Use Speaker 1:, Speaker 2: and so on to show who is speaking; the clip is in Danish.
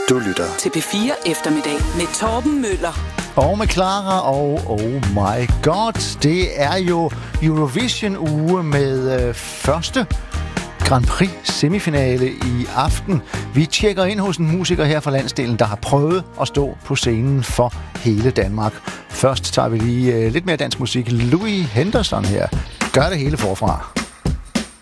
Speaker 1: Du lytter
Speaker 2: til P4 Eftermiddag med Torben Møller.
Speaker 3: Og med Clara og Oh My God. Det er jo Eurovision-uge med første Grand Prix semifinale i aften. Vi tjekker ind hos en musiker her fra landsdelen, der har prøvet at stå på scenen for hele Danmark. Først tager vi lige lidt mere dansk musik. Louis Henderson her. Gør det hele forfra.